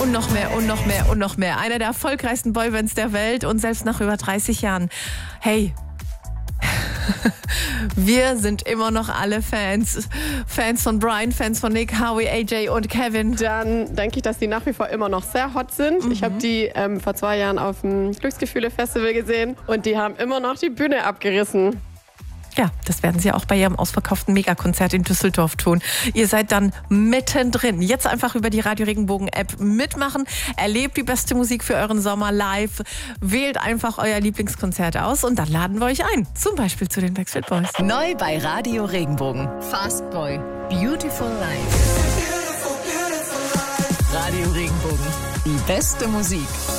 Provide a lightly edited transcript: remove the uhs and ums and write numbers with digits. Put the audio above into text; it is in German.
und noch mehr und noch mehr und noch mehr. Einer der erfolgreichsten Boybands der Welt und selbst nach über 30 Jahren. Hey, wir sind immer noch alle Fans. Fans von Brian, Fans von Nick, Howie, AJ und Kevin. Dann denke ich, dass die nach wie vor immer noch sehr hot sind. Ich habe die vor 2 Jahren auf dem Glücksgefühle-Festival gesehen und die haben immer noch die Bühne abgerissen. Ja, das werden sie auch bei ihrem ausverkauften Megakonzert in Düsseldorf tun. Ihr seid dann mittendrin. Jetzt einfach über die Radio Regenbogen App mitmachen. Erlebt die beste Musik für euren Sommer live. Wählt einfach euer Lieblingskonzert aus und dann laden wir euch ein. Zum Beispiel zu den Backstreet Boys. Neu bei Radio Regenbogen. Fast Boy. Beautiful Life. Radio Regenbogen. Die beste Musik.